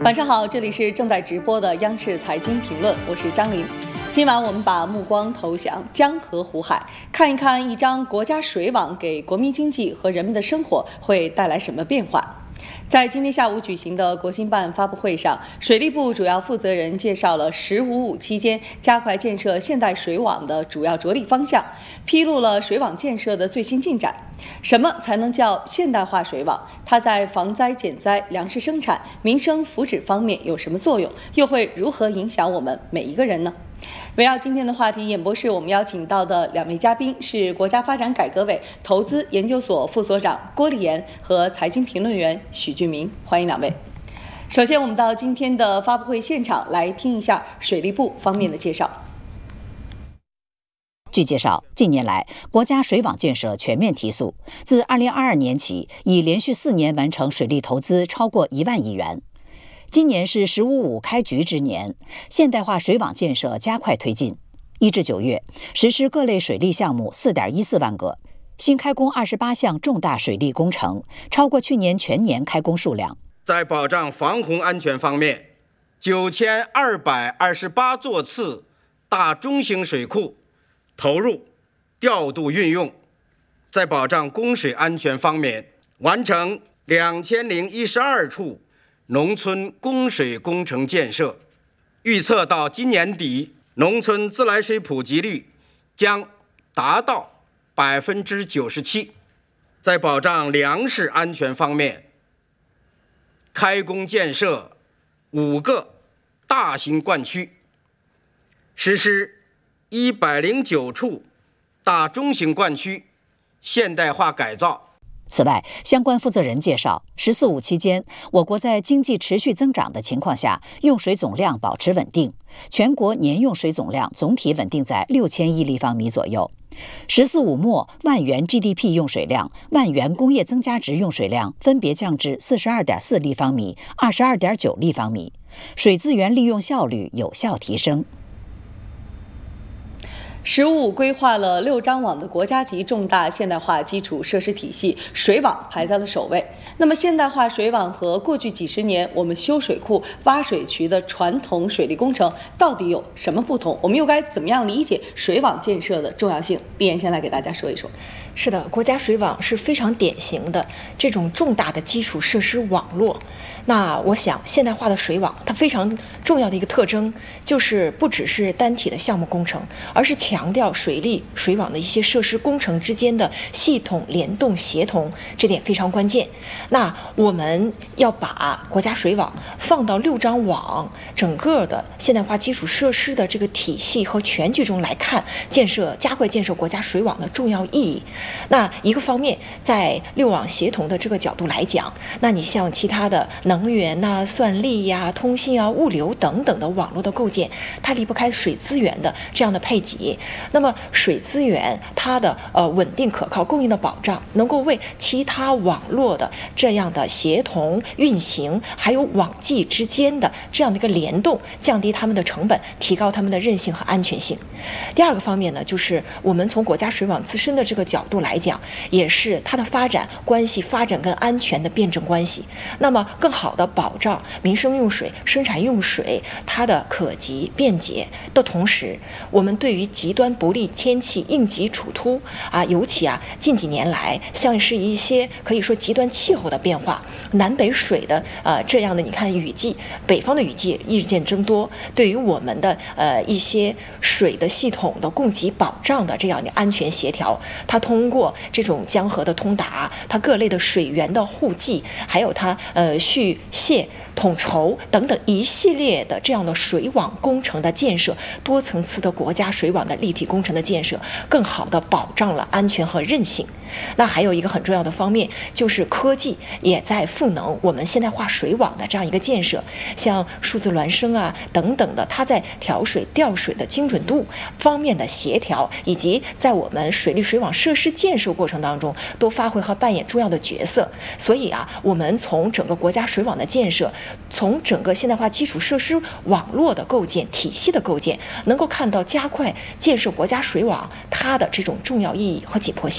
晚上好，这里是正在直播的央视财经评论，我是张琳。今晚我们把目光投向江河湖海，看一看一张国家水网给国民经济和人们的生活会带来什么变化。在今天下午举行的国新办发布会上，水利部主要负责人介绍了“15+5”期间加快建设现代水网的主要着力方向，披露了水网建设的最新进展。什么才能叫现代化水网？它在防灾减灾、粮食生产、民生福祉方面有什么作用？又会如何影响我们每一个人呢？围绕今天的话题，演播室我们邀请到的两位嘉宾是国家发展改革委投资研究所副所长郭立岩和财经评论员许俊明，欢迎两位。首先，我们到今天的发布会现场来听一下水利部方面的介绍。 据介绍，近年来国家水网建设全面提速，自2022年起，已连续4年完成水利投资超过1万亿元。今年是“15+5”开局之年，现代化水网建设加快推进。1至9月，实施各类水利项目4.14万个，新开工28项重大水利工程，超过去年全年开工数量。 在保障防洪安全方面，9228座次大中型水库投入调度运用；在保障供水安全方面，完成2012处农村供水工程建设，预测到今年底，农村自来水普及率将达到97%。在保障粮食安全方面，开工建设5个大型灌区，实施109处大中型灌区现代化改造。 此外，相关负责人介绍，“15+5”期间，我国在经济持续增长的情况下，用水总量保持稳定，全国年用水总量总体稳定在6000亿立方米左右。“14+5”末万元 GDP 用水量、万元工业增加值用水量分别降至42.4立方米、22.9立方米，水资源利用效率有效提升。 “15+5”规划了6张网的国家级重大现代化基础设施体系，水网排在了首位。那么，现代化水网和过去几十年我们修水库、挖水渠的传统水利工程到底有什么不同？我们又该怎么样理解水网建设的重要性？立岩先来给大家说一说。 是的，国家水网是非常典型的这种重大的基础设施网络。那我想，现代化的水网它非常重要的一个特征，就是不只是单体的项目工程，而是强调水利水网的一些设施工程之间的系统联动协同，这点非常关键。那我们要把国家水网放到6张网整个的现代化基础设施的这个体系和全局中来看，加快建设国家水网的重要意义。那一个方面，在6网协同的这个角度来讲，那你像其他的能源呐、算力呀、通信啊、物流等等的网络的构建，它离不开水资源的这样的配给。那么水资源它的稳定可靠供应的保障，能够为其他网络的这样的协同运行，还有网际之间的这样的一个联动，降低它们的成本，提高它们的韧性和安全性。第二个方面呢，就是我们从国家水网自身的这个角度来讲，也是它的发展跟安全的辩证关系。那么更好的保障民生用水、生产用水它的可及便捷的同时，我们对于极端不利天气应急处突尤其近几年来，像是一些可以说极端气候的变化，南北水的这样的你看雨季，北方的雨季日渐增多，对于我们的一些水的系统的供给保障的这样的安全协调，它通过这种江河的通达，它各类的水源的互济，还有它蓄泄、统筹等等一系列的这样的水网工程的建设，多层次的国家水网的立体工程的建设，更好地保障了安全和韧性。那还有一个很重要的方面，就是科技也在赋能我们现代化水网的这样一个建设，像数字孪生等等的，它在调水、调水的精准度方面的协调，以及在我们水利水网设施建设过程当中，都发挥和扮演重要的角色。所以我们从整个国家水网的建设，从整个现代化基础设施网络的构建、体系的构建，能够看到加快建设国家水网它的这种重要意义和紧迫性。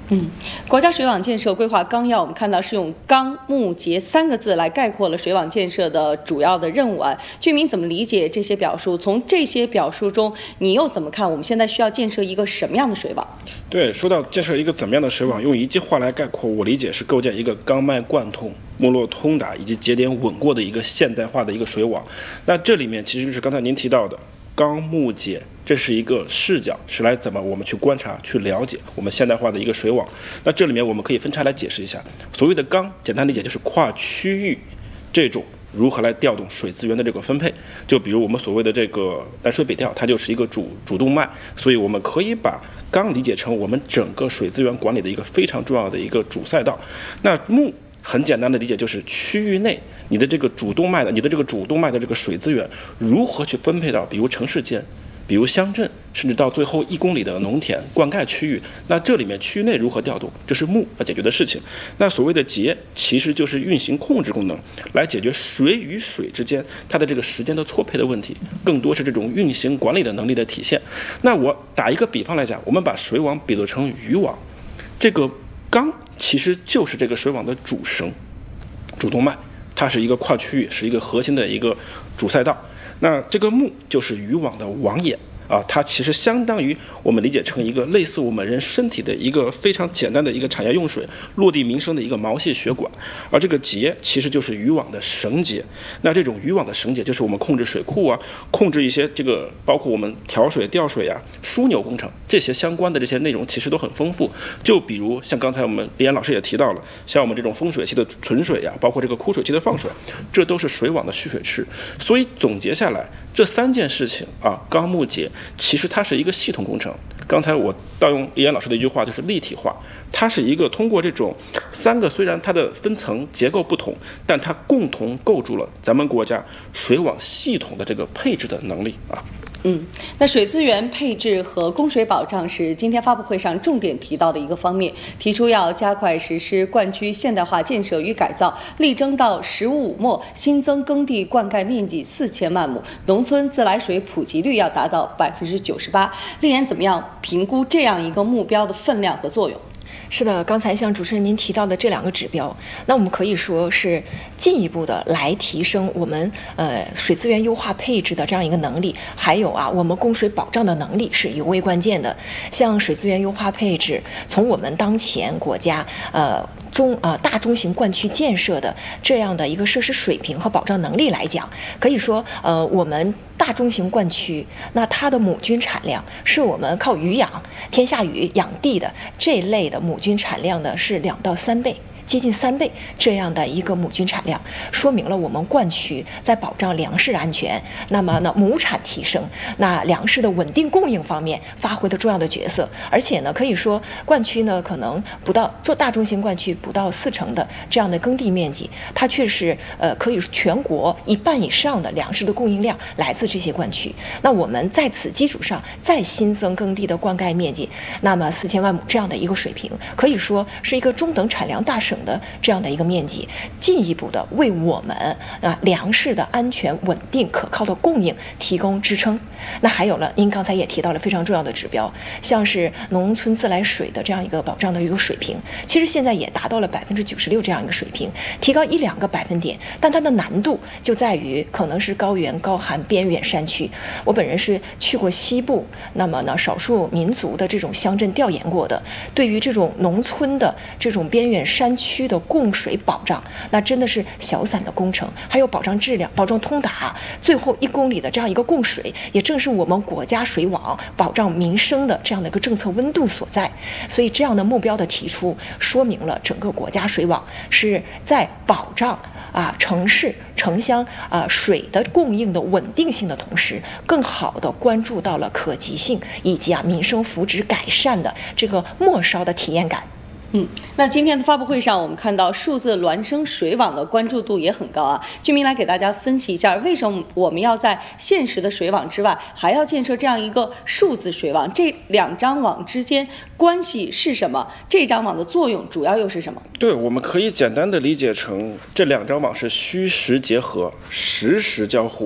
国家水网建设规划纲要，我们看到是用纲目节3个字来概括了水网建设的主要的任务啊。居民怎么理解这些表述？从这些表述中，你又怎么看我们现在需要建设一个什么样的水网？ 对，说到建设一个怎么样的水网，用一句话来概括，我理解是构建一个纲脉贯通、没落通达以及节点稳过的一个现代化的一个水网。那这里面其实就是刚才您提到的纲目节，这是一个视角，是来怎么我们去观察、去了解我们现代化的一个水网。那这里面我们可以分拆来解释一下，所谓的纲，简单理解就是跨区域这种如何来调动水资源的这个分配。就比如我们所谓的这个南水北调，它就是一个主动脉，所以我们可以把纲理解成我们整个水资源管理的一个非常重要的一个主赛道。那目很简单的理解就是区域内你的这个主动脉的这个水资源如何去分配到比如城市间、比如乡镇，甚至到最后1公里的农田灌溉区域。那这里面区域内如何调动，这是目要解决的事情。那所谓的节其实就是运行控制功能，来解决水与水之间它的这个时间的错配的问题，更多是这种运行管理的能力的体现。那我打一个比方来讲，我们把水网比作成渔网，这个纲其实就是这个水网的主绳、主动脉，它是一个跨区域，是一个核心的一个主赛道。那这个目就是渔网的网眼啊，它其实相当于我们理解成一个类似我们人身体的一个非常简单的一个产业用水、落地民生的一个毛细血管。而这个节其实就是渔网的绳结。那这种渔网的绳结就是我们控制水库啊，控制一些这个包括我们调水、调水啊、枢纽工程这些相关的这些内容其实都很丰富。就比如像刚才我们李岩老师也提到了，像我们这种丰水期的存水啊，包括这个枯水期的放水，这都是水网的蓄水池。所以总结下来，这3件事情啊，纲目节其实它是一个系统工程。刚才我盗用李岩老师的一句话，就是立体化。它是一个通过这种3个虽然它的分层结构不同，但它共同构筑了咱们国家水网系统的这个配置的能力啊。 那水资源配置和供水保障是今天发布会上重点提到的一个方面，提出要加快实施灌区现代化建设与改造，力争到15末新增耕地灌溉面积4000万亩，农村自来水普及率要达到98%。立岩怎么样评估这样一个目标的分量和作用？ 是的，刚才像主持人您提到的这2个指标，那我们可以说是进一步的来提升我们水资源优化配置的这样一个能力，还有我们供水保障的能力是尤为关键的。像水资源优化配置，从我们当前国家大中型灌区建设的这样的一个设施水平和保障能力来讲，可以说我们大中型灌区，那它的母均产量是我们靠渔养、天下渔养地的这类的母均产量的是2到3倍。接近3倍这样的一个母均产量，说明了我们灌区在保障粮食安全，那么呢亩产提升，那粮食的稳定供应方面发挥的重要的角色。而且呢，可以说灌区呢可能不到做大中型灌区不到40%的这样的耕地面积，它却是可以全国1半以上的粮食的供应量来自这些灌区。那我们在此基础上再新增耕地的灌溉面积，那么4000万亩这样的一个水平，可以说是一个中等产量大省的这样的一个面积，进一步的为我们粮食的安全稳定可靠的供应提供支撑。那还有了，您刚才也提到了非常重要的指标，像是农村自来水的这样一个保障的一个水平，其实现在也达到了96%这样一个水平，提高1-2个百分点，但它的难度就在于可能是高原高寒边远山区。我本人是去过西部，那么呢少数民族的这种乡镇调研过的，对于这种农村的这种边远山区的供水保障，那真的是小散的工程，还有保障质量、保障通达，最后1公里的这样一个供水，也正是我们国家水网保障民生的这样的一个政策温度所在。所以这样的目标的提出，说明了整个国家水网是在保障城市城乡水的供应的稳定性的同时，更好的关注到了可及性以及民生福祉改善的这个末梢的体验感。 那今天的发布会上，我们看到数字孪生水网的关注度也很高啊。居民来给大家分析一下，为什么我们要在现实的水网之外，还要建设这样一个数字水网？这2张网之间关系是什么？这张网的作用主要又是什么？ 对，我们可以简单的理解成这2张网是虚实结合、实时交互、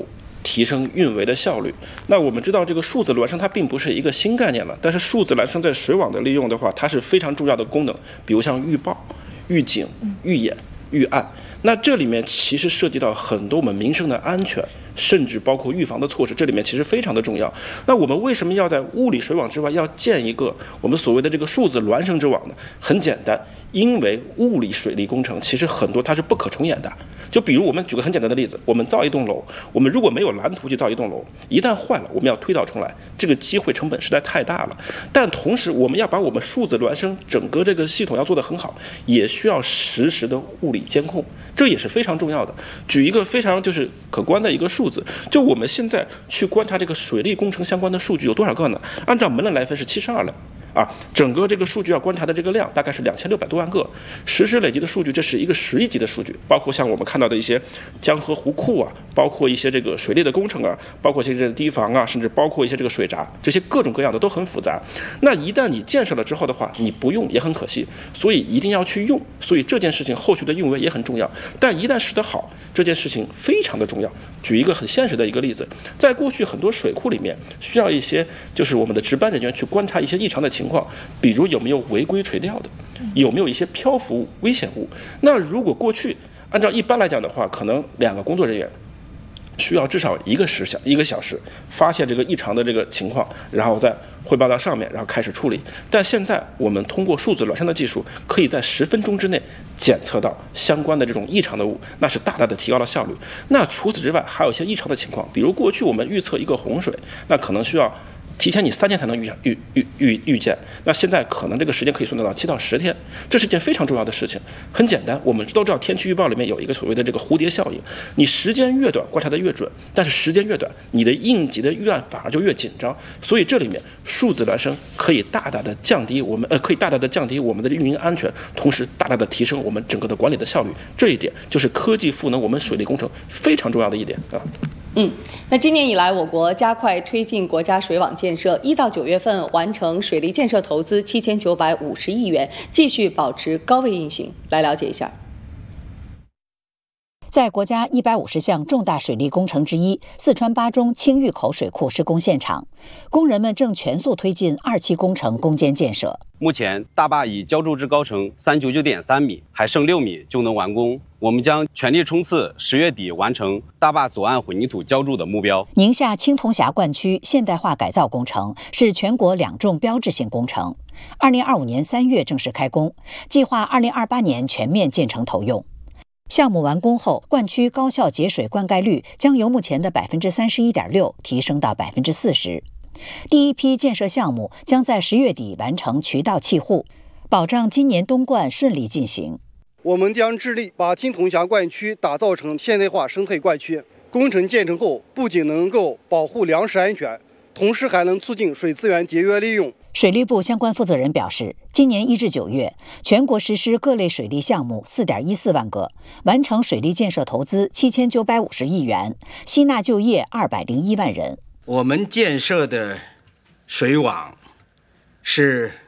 提升运维的效率。那我们知道这个数字孪生它并不是一个新概念了，但是数字孪生在水网的利用的话，它是非常重要的功能，比如像预报、预警、预演、预案。那这里面其实涉及到很多我们民生的安全，甚至包括预防的措施，这里面其实非常的重要。那我们为什么要在物理水网之外要建一个我们所谓的这个数字孪生之网呢？很简单，因为物理水利工程其实很多它是不可重演的。就比如我们举个很简单的例子，我们造一栋楼，我们如果没有蓝图去造一栋楼，一旦坏了，我们要推倒重来，这个机会成本实在太大了。但同时，我们要把我们数字孪生整个这个系统要做得很好，也需要实时的物理监控，这也是非常重要的。举一个非常就是可观的一个数字，就我们现在去观察这个水利工程相关的数据有多少个呢？按照门类来分是72辆。整个这个数据要观察的这个量大概是2600多万个，实时累积的数据，这是一个10亿级的数据，包括像我们看到的一些江河湖库啊，包括一些这个水利的工程啊，包括一些这个堤防啊，甚至包括一些这个水闸，这些各种各样的都很复杂。那一旦你建设了之后的话，你不用也很可惜，所以一定要去用。所以这件事情后续的运维也很重要，但一旦使得好，这件事情非常的重要。举一个很现实的一个例子，在过去很多水库里面需要一些就是我们的值班人员去观察一些异常的情况，比如有没有违规垂钓的，有没有一些漂浮物、危险物。那如果过去按照一般来讲的话，可能2个工作人员需要至少1个小时发现这个异常的这个情况，然后再汇报到上面，然后开始处理。但现在我们通过数字孪生的技术，可以在10分钟之内检测到相关的这种异常的物，那是大大的提高了效率。那除此之外，还有一些异常的情况，比如过去我们预测一个洪水，那可能需要提前你3天才能预见，那现在可能这个时间可以缩短到7到10天，这是一件非常重要的事情。很简单，我们都知道天气预报里面有一个所谓的这个蝴蝶效应，你时间越短，观察的越准，但是时间越短，你的应急的预案反而就越紧张。所以这里面数字孪生可以大大的降低我们的运营安全，同时大大的提升我们整个的管理的效率。这一点就是科技赋能我们水利工程非常重要的一点啊。 那今年以来，我国加快推进国家水网建设，1到9月份完成水利建设投资7950亿元，继续保持高位运行。来了解一下。 在国家150项重大水利工程之一四川巴中青峪口水库施工现场，工人们正全速推进2期工程攻坚建设。 目前大坝已浇筑至高程399.3米，还剩6米就能完工。我们将全力冲刺10月底完成大坝左岸混凝土浇筑的目标。 宁夏青铜峡灌区现代化改造工程是全国2重标志性工程，2025年3月正式开工，计划2028年全面建成投用。项目完工后，灌区高效节水灌溉率将由目前的31.6%提升到40%。第一批建设项目将在10月底完成渠道气护，保障今年冬灌顺利进行。 我们将致力把青铜峡灌区打造成现代化生态灌区。工程建成后，不仅能够保护粮食安全，同时还能促进水资源节约利用。 水利部相关负责人表示，今年1至9月，全国实施各类水利项目4.14万个，完成水利建设投资7950亿元，吸纳就业201万人。 我们建设的水网是